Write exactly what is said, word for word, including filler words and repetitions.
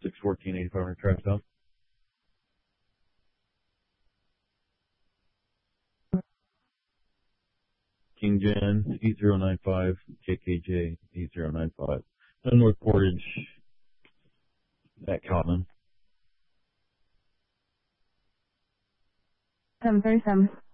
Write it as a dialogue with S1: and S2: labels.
S1: six fourteen, eighty-five hundred track stop. King Jan, eight zero nine five, J K J, eight zero nine five. North Portage, at Common.
S2: Seven thirty-seven.